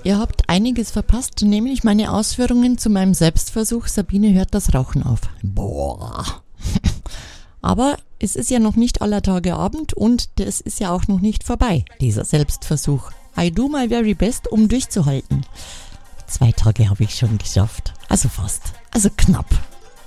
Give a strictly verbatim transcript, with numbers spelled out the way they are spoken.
Ihr habt einiges verpasst, nämlich meine Ausführungen zu meinem Selbstversuch Sabine hört das Rauchen auf. Boah. Aber es ist ja noch nicht aller Tage Abend und es ist ja auch noch nicht vorbei, dieser Selbstversuch. I do my very best, um durchzuhalten. Zwei Tage habe ich schon geschafft. Also fast. Also knapp.